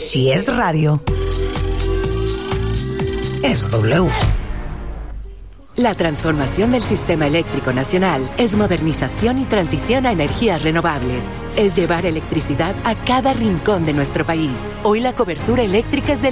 Si es radio, es W. La transformación del sistema eléctrico nacional es modernización y transición a energías renovables. Es llevar electricidad a cada rincón de nuestro país. Hoy la cobertura eléctrica es del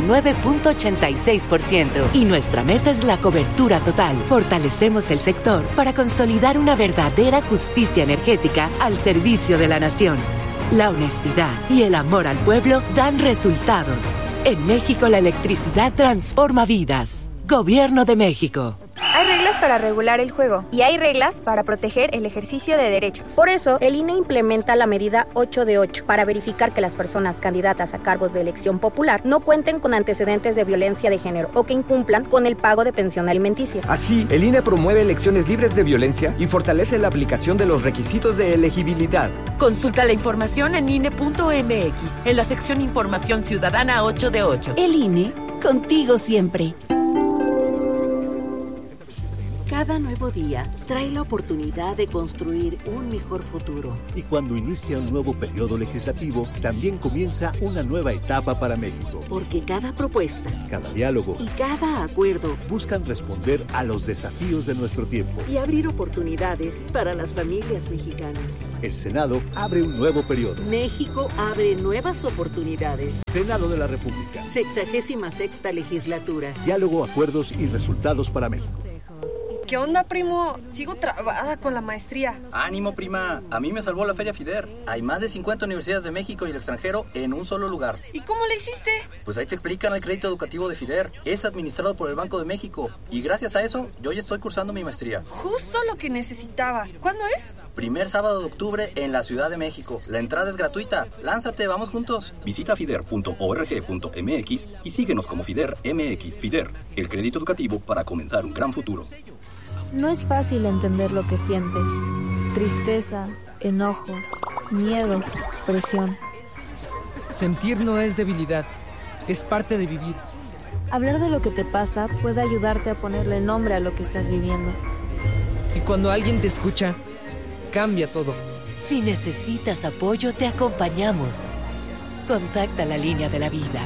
99.86% y nuestra meta es la cobertura total. Fortalecemos el sector para consolidar una verdadera justicia energética al servicio de la nación. La honestidad y el amor al pueblo dan resultados. En México la electricidad transforma vidas. Gobierno de México. Hay reglas para regular el juego y hay reglas para proteger el ejercicio de derechos. Por eso, el INE implementa la medida 8 de 8 para verificar que las personas candidatas a cargos de elección popular no cuenten con antecedentes de violencia de género o que incumplan con el pago de pensión alimenticia. Así, el INE promueve elecciones libres de violencia y fortalece la aplicación de los requisitos de elegibilidad. Consulta la información en INE.mx, en la sección Información Ciudadana 8 de 8. El INE, contigo siempre. Cada nuevo día trae la oportunidad de construir un mejor futuro. Y cuando inicia un nuevo periodo legislativo, también comienza una nueva etapa para México. Porque cada propuesta, cada diálogo y cada acuerdo buscan responder a los desafíos de nuestro tiempo y abrir oportunidades para las familias mexicanas. El Senado abre un nuevo periodo. México abre nuevas oportunidades. Senado de la República. 66ª legislatura. Diálogo, acuerdos y resultados para México. ¿Qué onda, primo? Sigo trabada con la maestría. Ánimo, prima. A mí me salvó la Feria FIDER. Hay más de 50 universidades de México y el extranjero en un solo lugar. ¿Y cómo le hiciste? Pues ahí te explican el crédito educativo de FIDER. Es administrado por el Banco de México. Y gracias a eso, yo ya estoy cursando mi maestría. Justo lo que necesitaba. ¿Cuándo es? Primer sábado de octubre en la Ciudad de México. La entrada es gratuita. Lánzate, vamos juntos. Visita fider.org.mx y síguenos como FIDER MX. FIDER, el crédito educativo para comenzar un gran futuro. No es fácil entender lo que sientes. Tristeza, enojo, miedo, presión. Sentir no es debilidad, es parte de vivir. Hablar de lo que te pasa puede ayudarte a ponerle nombre a lo que estás viviendo. Y cuando alguien te escucha, cambia todo. Si necesitas apoyo, te acompañamos. Contacta la línea de la vida.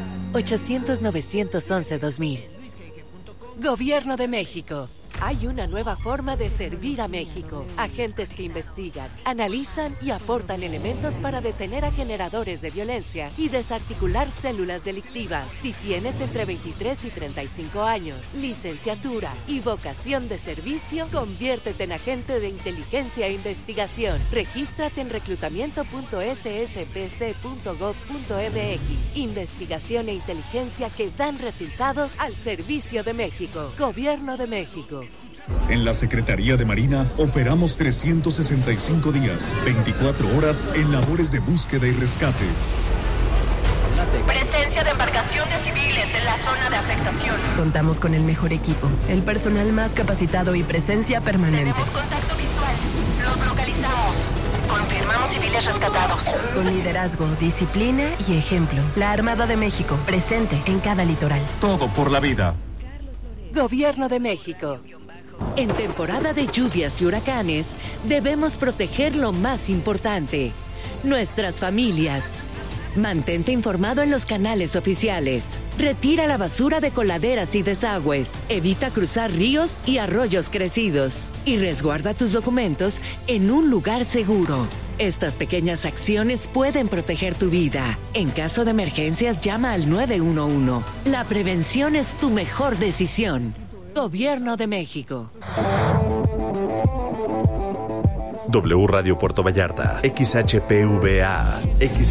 800-911-2000. Gobierno de México. Hay una nueva forma de servir a México. Agentes que investigan, analizan y aportan elementos para detener a generadores de violencia y desarticular células delictivas. Si tienes entre 23 y 35 años, licenciatura y vocación de servicio, conviértete en agente de inteligencia e investigación. Regístrate en reclutamiento.sspc.gov.mx. Investigación e inteligencia que dan resultados al servicio de México. Gobierno de México. En la Secretaría de Marina operamos 365 días, 24 horas en labores de búsqueda y rescate. Presencia de embarcaciones civiles en la zona de afectación. Contamos con el mejor equipo, el personal más capacitado y presencia permanente. Tenemos contacto visual. Los localizamos. Confirmamos civiles rescatados. Con liderazgo, disciplina y ejemplo. La Armada de México, presente en cada litoral. Todo por la vida. Gobierno de México. En temporada de lluvias y huracanes, debemos proteger lo más importante, nuestras familias. Mantente informado en los canales oficiales. Retira la basura de coladeras y desagües. Evita cruzar ríos y arroyos crecidos. Y resguarda tus documentos en un lugar seguro. Estas pequeñas acciones pueden proteger tu vida. En caso de emergencias, llama al 911. La prevención es tu mejor decisión. Gobierno de México. W Radio Puerto Vallarta, XHPVA,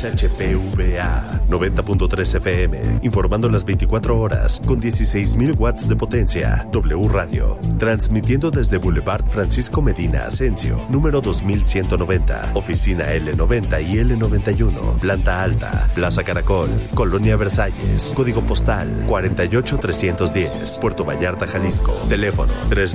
90.3 FM, informando las 24 horas, con 16,000 watts de potencia. W Radio, transmitiendo desde Boulevard Francisco Medina Asensio, número 2190, oficina L90 y L91, planta alta, Plaza Caracol, Colonia Versalles, código postal 48310, Puerto Vallarta, Jalisco, teléfono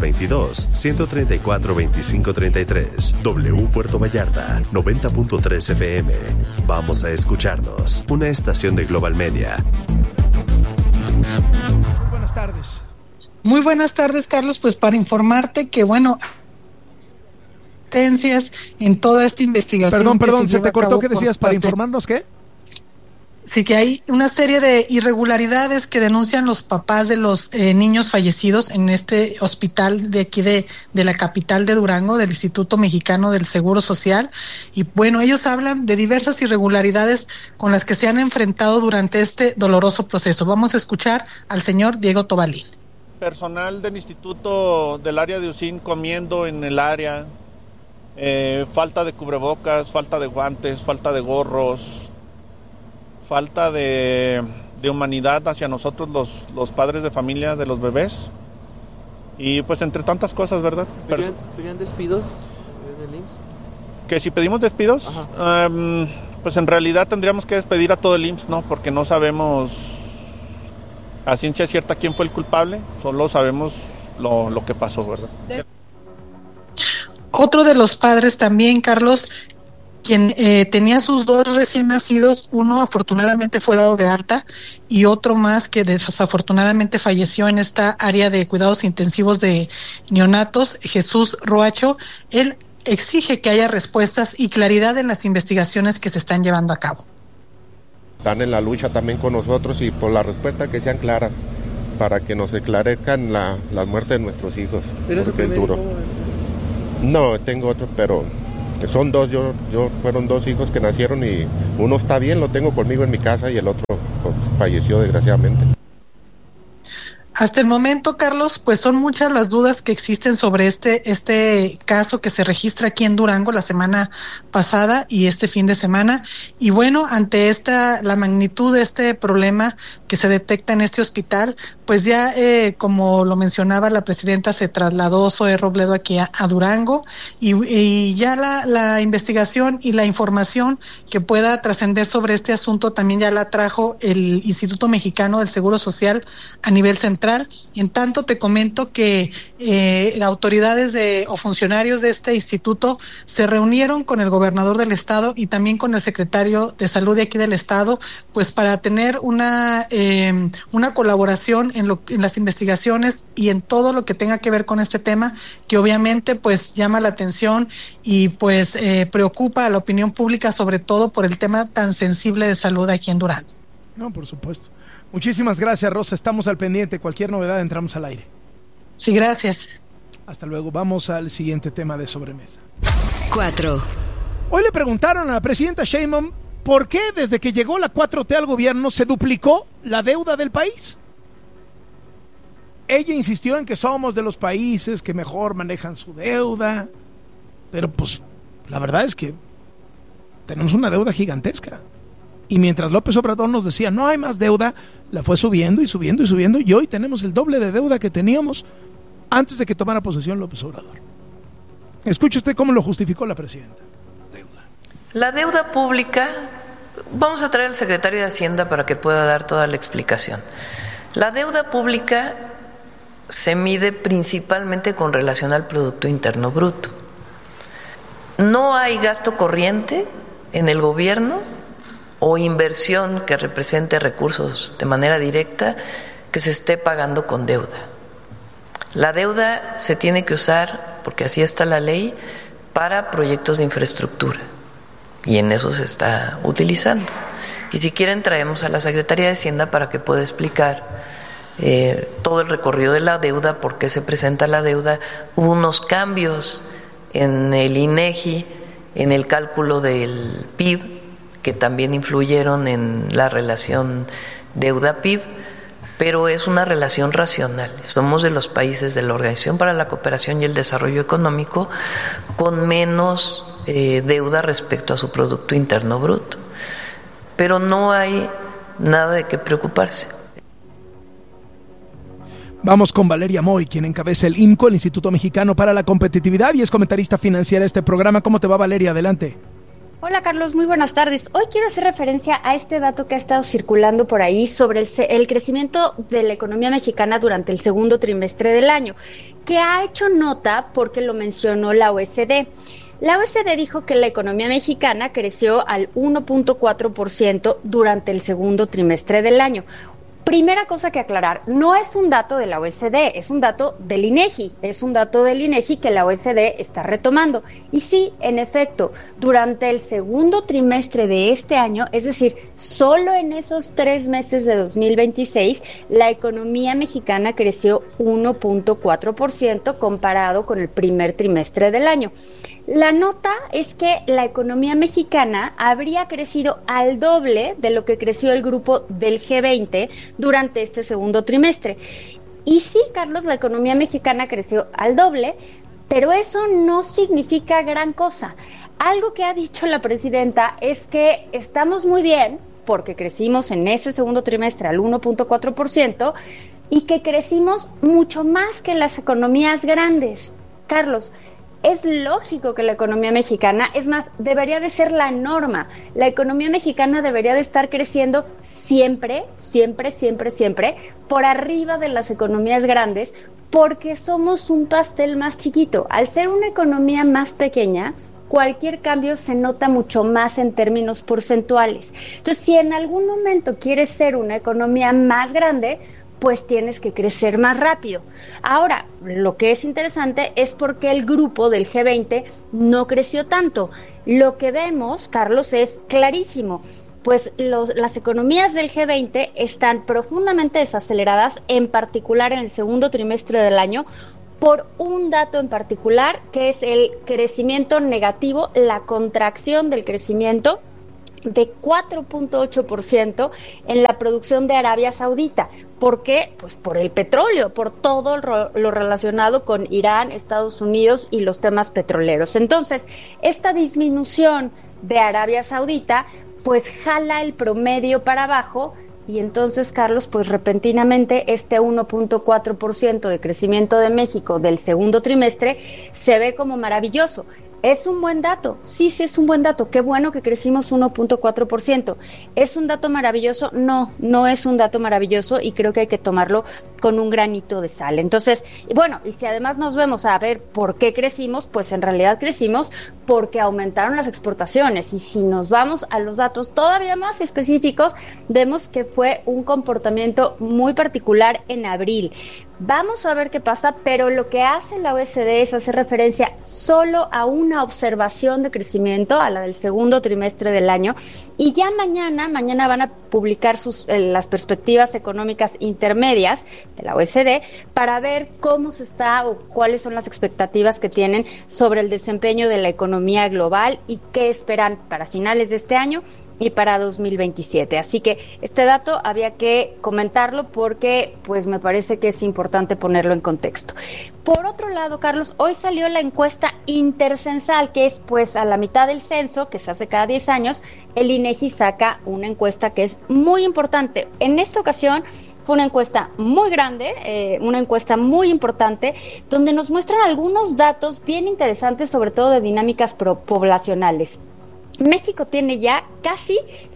322-134-2533. W Puerto Vallarta, 90.3 FM. Vamos a escucharnos. Una estación de Global Media. Buenas tardes. Muy buenas tardes, Carlos. Pues para informarte que, bueno, en toda esta investigación. Perdón, se te cortó. ¿Qué decías? ¿Para informarnos qué? Sí, que hay una serie de irregularidades que denuncian los papás de los niños fallecidos en este hospital de aquí de la capital de Durango, del Instituto Mexicano del Seguro Social. Y bueno, ellos hablan de diversas irregularidades con las que se han enfrentado durante este doloroso proceso. Vamos a escuchar al señor Diego Tobalín. Personal del instituto del área de UCIN comiendo en el área, falta de cubrebocas, falta de guantes, falta de gorros, falta de humanidad hacia nosotros los padres de familia de los bebés, y pues entre tantas cosas, ¿verdad? ¿Pedían despidos del IMSS? Que si pedimos despidos, pues en realidad tendríamos que despedir a todo el IMSS, ¿no? Porque no sabemos a ciencia cierta quién fue el culpable, solo sabemos lo que pasó, ¿verdad? Otro de los padres también, Carlos, quien tenía sus 2 recién nacidos, uno afortunadamente fue dado de alta y otro más que desafortunadamente falleció en esta área de cuidados intensivos de neonatos, Jesús Roacho. Él exige que haya respuestas y claridad en las investigaciones que se están llevando a cabo. Están en la lucha también con nosotros y por la respuesta que sean claras para que nos esclarezcan la muerte de nuestros hijos. ¿Pero porque es duro. No, tengo otro, pero son 2, yo fueron 2 hijos que nacieron y uno está bien, lo tengo conmigo en mi casa y el otro pues, falleció desgraciadamente. Hasta el momento, Carlos, pues son muchas las dudas que existen sobre este caso que se registra aquí en Durango la semana pasada y este fin de semana. Y bueno, ante la magnitud de este problema que se detecta en este hospital, pues ya como lo mencionaba la presidenta, se trasladó Zoe Robledo aquí a Durango y ya la investigación y la información que pueda trascender sobre este asunto también ya la trajo el Instituto Mexicano del Seguro Social a nivel central. Y en tanto te comento que autoridades o funcionarios de este instituto se reunieron con el gobernador del estado y también con el secretario de salud de aquí del estado, pues para tener una colaboración en las investigaciones y en todo lo que tenga que ver con este tema, que obviamente pues llama la atención y pues preocupa a la opinión pública, sobre todo por el tema tan sensible de salud aquí en Durango. No, por supuesto. Muchísimas gracias, Rosa. Estamos al pendiente. Cualquier novedad entramos al aire. Sí, gracias. Hasta luego. Vamos al siguiente tema de sobremesa. 4. Hoy le preguntaron a la presidenta Sheinbaum por qué desde que llegó la 4T al gobierno se duplicó la deuda del país. Ella insistió en que somos de los países que mejor manejan su deuda, pero pues la verdad es que tenemos una deuda gigantesca. Y mientras López Obrador nos decía no hay más deuda, la fue subiendo y subiendo y subiendo, y hoy tenemos el doble de deuda que teníamos antes de que tomara posesión López Obrador. Escuche usted cómo lo justificó la presidenta. La deuda pública, vamos a traer al secretario de Hacienda para que pueda dar toda la explicación. La deuda pública se mide principalmente con relación al Producto Interno Bruto. No hay gasto corriente en el gobierno o inversión que represente recursos de manera directa que se esté pagando con deuda. La deuda se tiene que usar, porque así está la ley, para proyectos de infraestructura, y en eso se está utilizando. Y si quieren traemos a la Secretaría de Hacienda para que pueda explicar todo el recorrido de la deuda, por qué se presenta la deuda. Hubo unos cambios en el INEGI, en el cálculo del PIB, que también influyeron en la relación deuda-PIB, pero es una relación racional. Somos de los países de la Organización para la Cooperación y el Desarrollo Económico con menos deuda respecto a su Producto Interno Bruto. Pero no hay nada de qué preocuparse. Vamos con Valeria Moy, quien encabeza el IMCO, el Instituto Mexicano para la Competitividad, y es comentarista financiera de este programa. ¿Cómo te va, Valeria? Adelante. Hola Carlos, muy buenas tardes. Hoy quiero hacer referencia a este dato que ha estado circulando por ahí sobre el crecimiento de la economía mexicana durante el segundo trimestre del año, que ha hecho nota porque lo mencionó la OECD. La OECD dijo que la economía mexicana creció al 1.4% durante el segundo trimestre del año. Primera cosa que aclarar, no es un dato de la OECD, es un dato del INEGI, que la OECD está retomando. Y sí, en efecto, durante el segundo trimestre de este año, es decir, solo en esos 3 meses de 2026, la economía mexicana creció 1.4% comparado con el primer trimestre del año. La nota es que la economía mexicana habría crecido al doble de lo que creció el grupo del G20 durante este segundo trimestre. Y sí, Carlos, la economía mexicana creció al doble, pero eso no significa gran cosa. Algo que ha dicho la presidenta es que estamos muy bien porque crecimos en ese segundo trimestre al 1.4% y que crecimos mucho más que las economías grandes. Carlos, es lógico que la economía mexicana, es más, debería de ser la norma. La economía mexicana debería de estar creciendo siempre, por arriba de las economías grandes, porque somos un pastel más chiquito. Al ser una economía más pequeña, cualquier cambio se nota mucho más en términos porcentuales. Entonces, si en algún momento quieres ser una economía más grande, pues tienes que crecer más rápido. Ahora, lo que es interesante es por qué el grupo del G20 no creció tanto. Lo que vemos, Carlos, es clarísimo. Pues las economías del G20 están profundamente desaceleradas, en particular en el segundo trimestre del año, por un dato en particular, que es el crecimiento negativo, la contracción del crecimiento de 4.8% en la producción de Arabia Saudita. ¿Por qué? Pues por el petróleo, por todo lo relacionado con Irán, Estados Unidos y los temas petroleros. Entonces, esta disminución de Arabia Saudita, pues jala el promedio para abajo. Y entonces, Carlos, pues repentinamente este 1.4% de crecimiento de México del segundo trimestre se ve como maravilloso. ¿Es un buen dato? Sí, es un buen dato. Qué bueno que crecimos 1.4%. ¿Es un dato maravilloso? No, no es un dato maravilloso y creo que hay que tomarlo con un granito de sal. Entonces, bueno, y si además nos vemos a ver por qué crecimos, pues en realidad crecimos porque aumentaron las exportaciones. Y si nos vamos a los datos todavía más específicos, vemos que fue un comportamiento muy particular en abril. Vamos a ver qué pasa, pero lo que hace la OECD es hacer referencia solo a una observación de crecimiento, a la del segundo trimestre del año, y ya mañana van a publicar las perspectivas económicas intermedias de la OECD para ver cómo se está o cuáles son las expectativas que tienen sobre el desempeño de la economía global y qué esperan para finales de este año y para 2027. Así que este dato había que comentarlo porque pues me parece que es importante ponerlo en contexto. Por otro lado, Carlos, hoy salió la encuesta intercensal, que es pues a la mitad del censo, que se hace cada 10 años, el INEGI saca una encuesta que es muy importante. En esta ocasión fue una encuesta muy grande, una encuesta muy importante, donde nos muestran algunos datos bien interesantes, sobre todo de dinámicas poblacionales. México tiene ya casi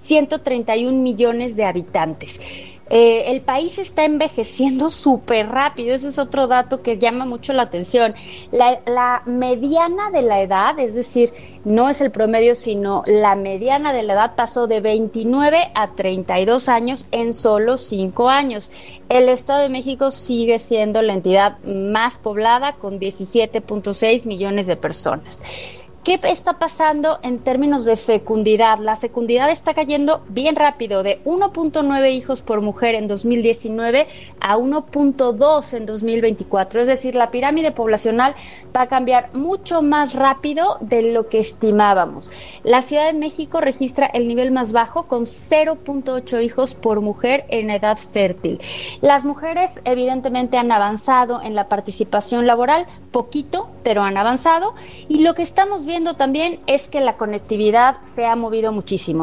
131 millones de habitantes. El país está envejeciendo súper rápido, eso es otro dato que llama mucho la atención. La mediana de la edad, es decir, no es el promedio, sino la mediana de la edad pasó de 29 a 32 años en solo 5 años. El Estado de México sigue siendo la entidad más poblada con 17.6 millones de personas. ¿Qué está pasando en términos de fecundidad? La fecundidad está cayendo bien rápido, de 1.9 hijos por mujer en 2019 a 1.2 en 2024. Es decir, la pirámide poblacional va a cambiar mucho más rápido de lo que estimábamos. La Ciudad de México registra el nivel más bajo con 0.8 hijos por mujer en edad fértil. Las mujeres evidentemente han avanzado en la participación laboral, poquito, pero han avanzado. Y lo que estamos viendo también es que la conectividad se ha movido muchísimo.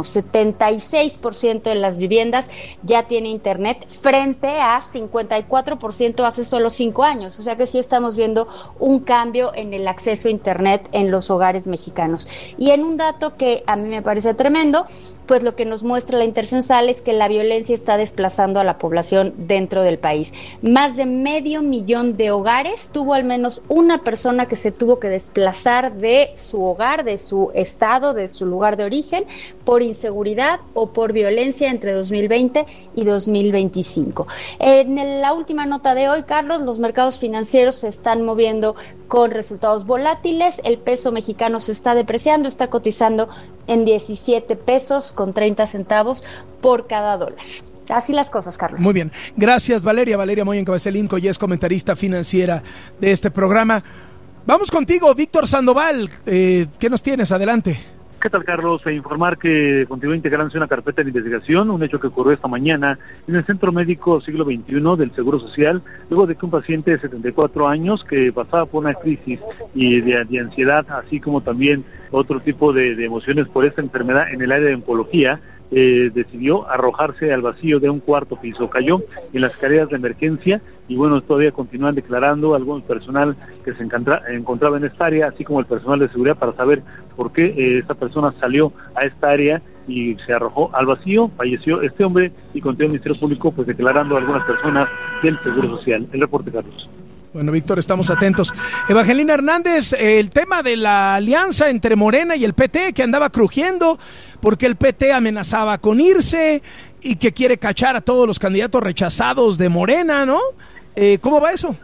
76% de las viviendas ya tiene internet frente a 54% hace solo 5 años. O sea que sí estamos viendo un cambio en el acceso a internet en los hogares mexicanos. Y en un dato que a mí me parece tremendo, pues lo que nos muestra la Intercensal es que la violencia está desplazando a la población dentro del país. Más de 500,000 de hogares tuvo al menos una persona que se tuvo que desplazar de su hogar, de su estado, de su lugar de origen, por inseguridad o por violencia entre 2020 y 2025. En la última nota de hoy, Carlos, los mercados financieros se están moviendo con resultados volátiles. El peso mexicano se está depreciando, está cotizando en 17 pesos con 30 centavos por cada dólar. Así las cosas, Carlos. Muy bien. Gracias, Valeria. Valeria Moya Incabecelinco, ya es comentarista financiera de este programa. Vamos contigo, Víctor Sandoval. ¿Qué nos tienes? Adelante. ¿Qué tal, Carlos? Informar que continúa integrándose una carpeta de investigación, un hecho que ocurrió esta mañana en el Centro Médico Siglo XXI del Seguro Social, luego de que un paciente de 74 años que pasaba por una crisis y de ansiedad, así como también otro tipo de emociones por esta enfermedad en el área de oncología, decidió arrojarse al vacío de un cuarto piso. Cayó en las escaleras de emergencia y bueno, todavía continúan declarando algún personal que se encontraba en esta área, así como el personal de seguridad, para saber por qué esta persona salió a esta área y se arrojó al vacío. Falleció este hombre y continúa el Ministerio Público pues declarando a algunas personas del Seguro Social. El reporte, Carlos. Bueno, Víctor, estamos atentos. Evangelina Hernández, el tema de la alianza entre Morena y el PT, que andaba crujiendo porque el PT amenazaba con irse y que quiere cachar a todos los candidatos rechazados de Morena, ¿no? ¿Cómo va eso?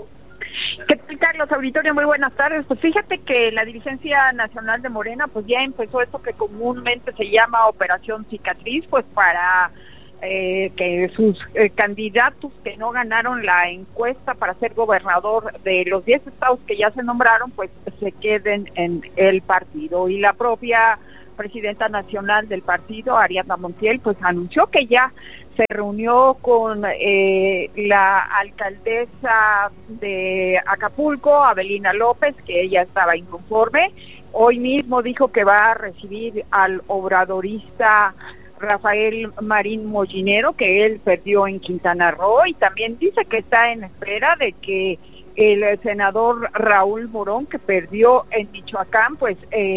¿Qué tal, Carlos? Auditorio, muy buenas tardes. Pues fíjate que la dirigencia nacional de Morena pues ya empezó esto que comúnmente se llama Operación Cicatriz, pues para que sus candidatos que no ganaron la encuesta para ser gobernador de los 10 estados que ya se nombraron, pues se queden en el partido. Y la propia presidenta nacional del partido, Ariadna Montiel, pues anunció que ya se reunió con la alcaldesa de Acapulco, Avelina López, que ella estaba inconforme. Hoy mismo dijo que va a recibir al obradorista Rafael Marín Mollinero, que él perdió en Quintana Roo, y también dice que está en espera de que el senador Raúl Morón, que perdió en Michoacán, pues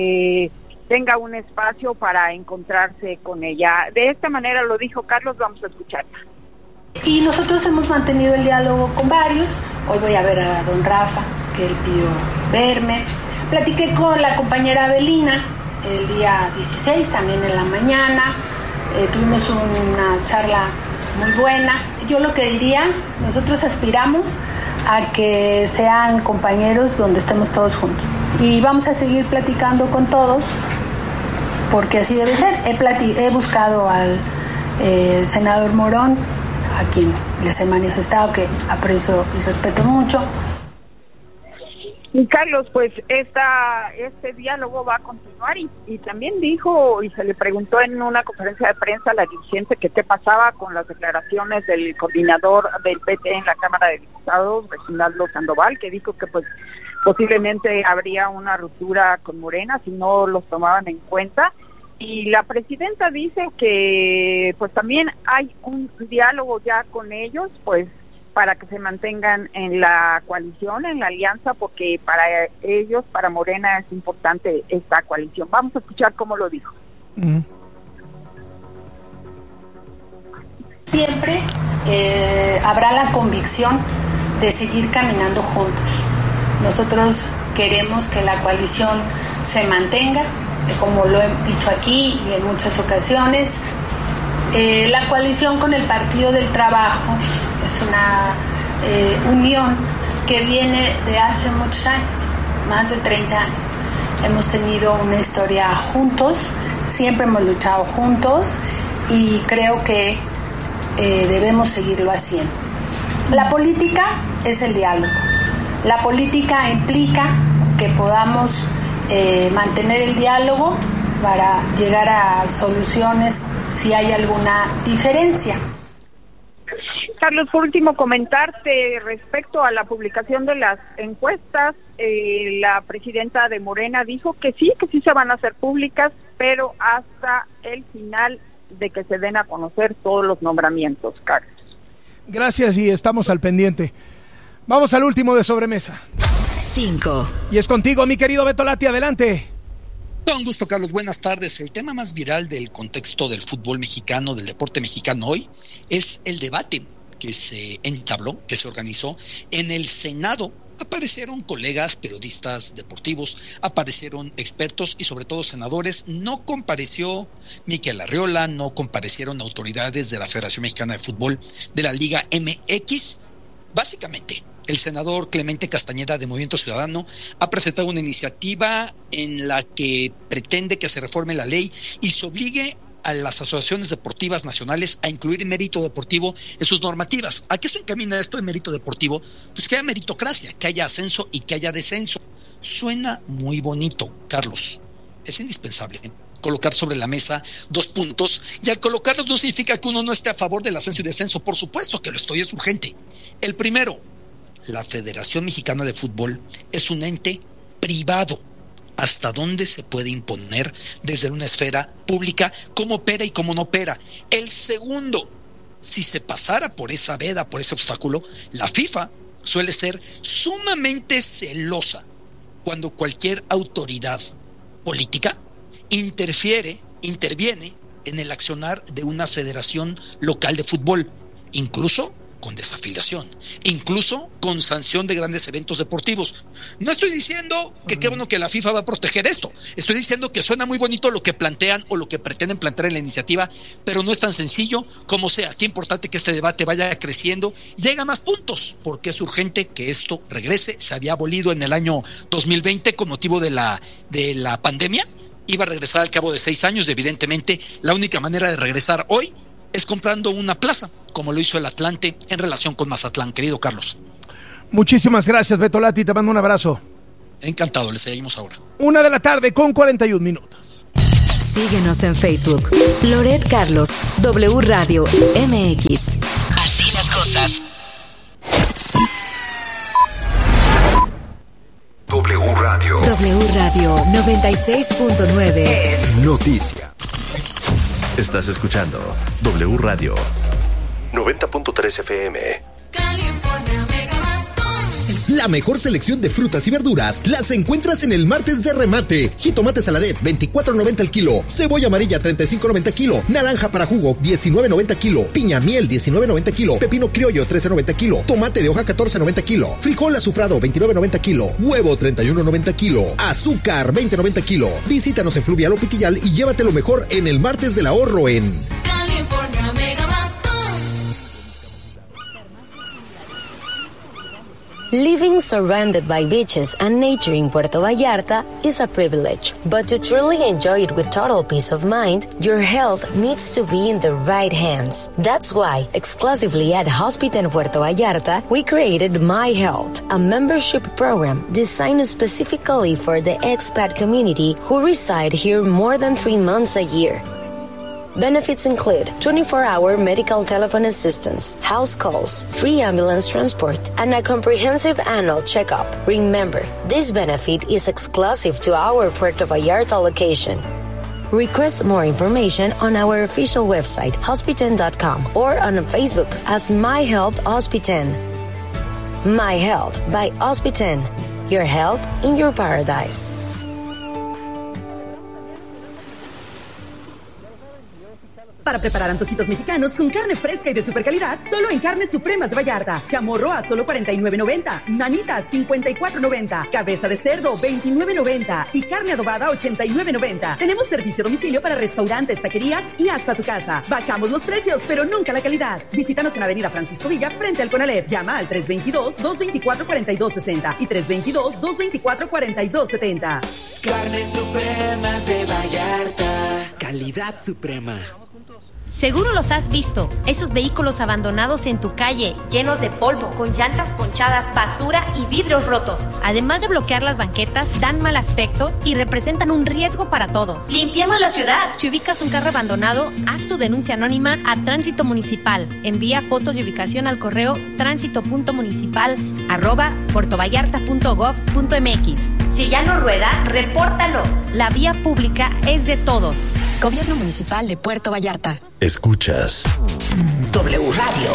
tenga un espacio para encontrarse con ella. De esta manera lo dijo Carlos, vamos a escucharla. Y nosotros hemos mantenido el diálogo con varios. Hoy voy a ver a don Rafa, que él pidió verme. Platiqué con la compañera Avelina el día 16, también en la mañana. Tuvimos una charla muy buena. Yo lo que diría, nosotros aspiramos a que sean compañeros donde estemos todos juntos. Y vamos a seguir platicando con todos, porque así debe ser. He buscado al senador Morón, a quien les he manifestado que aprecio y respeto mucho. Y Carlos, pues este diálogo va a continuar y también dijo, y se le preguntó en una conferencia de prensa a la dirigente que qué pasaba con las declaraciones del coordinador del PT en la Cámara de Diputados, Reginaldo Sandoval, que dijo que pues posiblemente habría una ruptura con Morena si no los tomaban en cuenta. Y la presidenta dice que pues también hay un diálogo ya con ellos, pues para que se mantengan en la coalición, en la alianza, porque para ellos, para Morena, es importante esta coalición. Vamos a escuchar cómo lo dijo. Siempre habrá la convicción de seguir caminando juntos. Nosotros queremos que la coalición se mantenga, como lo he dicho aquí y en muchas ocasiones. La coalición con el Partido del Trabajo es una unión que viene de hace muchos años, más de 30 años. Hemos tenido una historia juntos, siempre hemos luchado juntos y creo que debemos seguirlo haciendo. La política es el diálogo. La política implica que podamos mantener el diálogo para llegar a soluciones si hay alguna diferencia. Carlos, por último, comentarte respecto a la publicación de las encuestas. La presidenta de Morena dijo que sí se van a hacer públicas, pero hasta el final de que se den a conocer todos los nombramientos, Carlos. Gracias y estamos al pendiente. Vamos al último de sobremesa. 5. Y es contigo, mi querido Beto Lati, adelante. Con gusto, Carlos. Buenas tardes. El tema más viral del contexto del fútbol mexicano, del deporte mexicano hoy, es el debate que se entabló, que se organizó en el Senado. Aparecieron colegas periodistas deportivos, aparecieron expertos y sobre todo senadores. No compareció Miquel Arriola, no comparecieron autoridades de la Federación Mexicana de Fútbol, de la Liga MX. Básicamente, el senador Clemente Castañeda de Movimiento Ciudadano ha presentado una iniciativa en la que pretende que se reforme la ley y se obligue a las asociaciones deportivas nacionales a incluir mérito deportivo en sus normativas. ¿A qué se encamina esto de mérito deportivo? Pues que haya meritocracia, que haya ascenso y que haya descenso. Suena muy bonito, Carlos. Es indispensable colocar sobre la mesa 2 puntos, y al colocarlos no significa que uno no esté a favor del ascenso y descenso. Por supuesto que lo estoy, es urgente. El primero, la Federación Mexicana de Fútbol es un ente privado. ¿Hasta dónde se puede imponer desde una esfera pública cómo opera y cómo no opera? El segundo, si se pasara por esa veda, por ese obstáculo, la FIFA suele ser sumamente celosa cuando cualquier autoridad política interviene en el accionar de una federación local de fútbol, incluso con desafiliación, incluso con sanción de grandes eventos deportivos. No estoy diciendo que qué bueno que la FIFA va a proteger esto, estoy diciendo que suena muy bonito lo que plantean o lo que pretenden plantear en la iniciativa, pero no es tan sencillo como sea. Qué importante que este debate vaya creciendo y llegue a más puntos, porque es urgente que esto regrese. Se había abolido en el año 2020 con motivo de la pandemia, iba a regresar al cabo de 6 años. Evidentemente la única manera de regresar hoy es comprando una plaza, como lo hizo el Atlante en relación con Mazatlán, querido Carlos. Muchísimas gracias, Beto Lati, te mando un abrazo. Encantado, le seguimos ahora. 1:41 p.m. Síguenos en Facebook. Loret Carlos, W Radio MX. Así las cosas. W Radio. W Radio 96.9. Noticia. Estás escuchando W Radio 90.3 FM. California Megamastón. La mejor selección de frutas y verduras las encuentras en el martes de remate. Jitomate Saladet, $24.90 el kilo. Cebolla amarilla, $35.90 kilo. Naranja para jugo, $19.90 kilo. Piña miel, $19.90 kilo. Pepino criollo, $13.90 kilo. Tomate de hoja, $14.90 kilo. Frijol azufrado, $29.90 kilo. Huevo, $31.90 kilo. Azúcar, $20.90 kilo. Visítanos en Fluvial o Pitillal y llévate lo mejor en el martes del ahorro en California Megamastón. Living surrounded by beaches and nature in Puerto Vallarta is a privilege, but to truly enjoy it with total peace of mind, your health needs to be in the right hands. That's why, exclusively at Hospital Puerto Vallarta, we created My Health, a membership program designed specifically for the expat community who reside here more than 3 months a year. Benefits include 24-hour medical telephone assistance, house calls, free ambulance transport, and a comprehensive annual checkup. Remember, this benefit is exclusive to our Puerto Vallarta location. Request more information on our official website, hospiten.com, or on Facebook as My Health Hospiten. My Health by Hospiten. Your health in your paradise. Para preparar antojitos mexicanos con carne fresca y de super calidad, solo en Carnes Supremas de Vallarta. Chamorro a solo $49.90, manitas $54.90, cabeza de cerdo $29.90 y carne adobada $89.90. Tenemos servicio a domicilio para restaurantes, taquerías y hasta tu casa. Bajamos los precios, pero nunca la calidad. Visítanos en Avenida Francisco Villa, frente al Conalep. Llama al 322-224-4260 y 322-224-4270. Carnes Supremas de Vallarta. Calidad suprema. Seguro los has visto, esos vehículos abandonados en tu calle, llenos de polvo, con llantas ponchadas, basura y vidrios rotos. Además de bloquear las banquetas, dan mal aspecto y representan un riesgo para todos. ¡Limpiamos la ciudad! Si ubicas un carro abandonado, haz tu denuncia anónima a Tránsito Municipal. Envía fotos de ubicación al correo tránsito.municipal@puertovallarta.gov.mx. Si ya no rueda, repórtalo. La vía pública es de todos. Gobierno Municipal de Puerto Vallarta. Escuchas W Radio.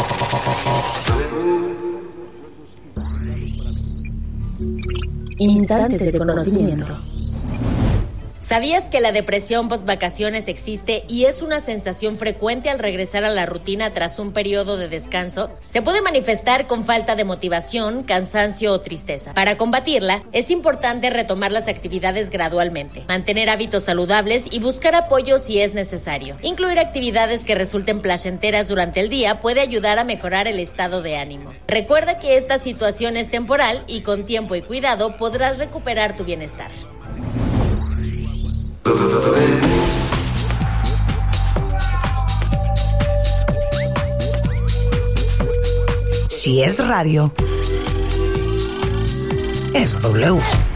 Instantes de conocimiento. ¿Sabías que la depresión post-vacaciones existe y es una sensación frecuente al regresar a la rutina tras un periodo de descanso? Se puede manifestar con falta de motivación, cansancio o tristeza. Para combatirla, es importante retomar las actividades gradualmente, mantener hábitos saludables y buscar apoyo si es necesario. Incluir actividades que resulten placenteras durante el día puede ayudar a mejorar el estado de ánimo. Recuerda que esta situación es temporal y con tiempo y cuidado podrás recuperar tu bienestar. Si es radio, es W.